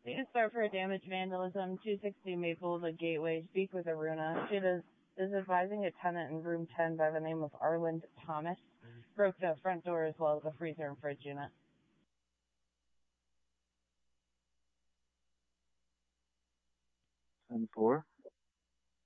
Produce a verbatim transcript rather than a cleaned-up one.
Unit start for damage vandalism, two sixty Maple, the Gateway. Speak with Aruna. She is, is advising a tenant in room ten by the name of Arland Thomas. Broke the front door as well as the freezer and fridge unit. ten four.